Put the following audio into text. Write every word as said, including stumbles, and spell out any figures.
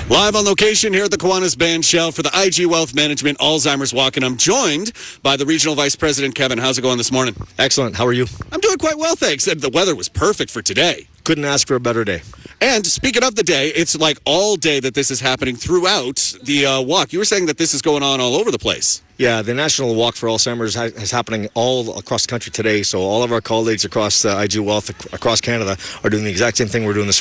Live on location here at the Kiwanis Band Shell for the I G Wealth Management Alzheimer's Walk, and I'm joined by the Regional Vice President, Kevin. How's it going this morning? Excellent. How are you? I'm doing quite well, thanks. The weather was perfect for today. Couldn't ask for a better day. And speaking of the day, it's like all day that this is happening throughout the uh, walk. You were saying that this is going on all over the place. Yeah, the National Walk for Alzheimer's ha- is happening all across the country today. So all of our colleagues across uh, I G Wealth, ac- across Canada, are doing the exact same thing we're doing this